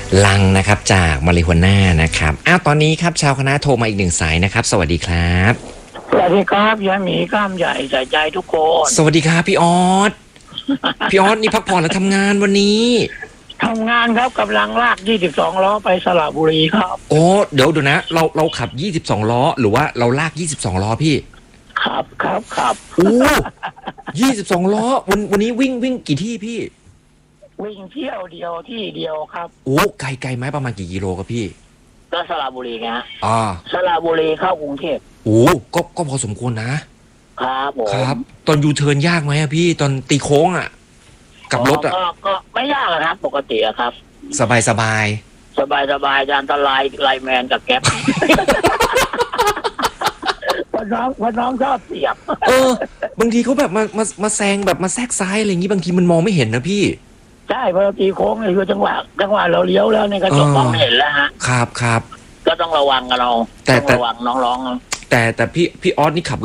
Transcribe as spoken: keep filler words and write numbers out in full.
ลังนะครับจากมาริโฮน่านะครับอ้าวตอนนี้ครับชาวคณะโทรมาอีกหนึ่งสายนะครับสวัสดีครับสวัสดีครับยายหมีกล้ามใหญ่ใส่ใจทุกคนสวัสดีครับพี่ออส พี่ออสนี่พักผ่อนแล้วทำงานวันนี้ทำงานครับกำลังลากยี่สิบสองล้อไปสระบุรีครับโอ้เดี๋ยวดูนะเราเราขับยี่สิบสองล้อหรือว่าเราลากยี่สิบสองล้อพี่ครับครับครับโอ้ยี่สิบสองล้อวันวันนี้วิ่งวิ่งกี่ที่พี่วิ่งเที่ยวเดียวที่เดียวครับโอ้ไกลไกลไหมประมาณกี่กิโลครับพี่ก็สระบุรีไงฮะอ่าสระบุรีเข้ากรุงเทพโอ้ก็ก็พอสมควรนะครับผมครับตอนยูเทิร์นยากไหมอะพี่ตอนตีโค้งอะกับรถอะก็ก็ไม่ยากนะครับปกติอะครับสบายสบายสบายสบายจะอันตรายไลน์แมนกับแก๊ปพอน้องพอน้องชอบเสียบเออบางทีเขาแบบมามามาแซงแบบมาแทรกซ้ายอะไรอย่างงี้บางทีมันมองไม่เห็นนะพี่ใช่พอเราตีโค้งเนี่ยคือจังหวะจังหวะเราเลี้ยวแล้วเนี่ยกระจกมองไม่เห็นแล้วฮะครับครับก็ต้องระวังกันเอาต้องระวังน้องๆแต่แต่พี่พี่ออสนี่ขับ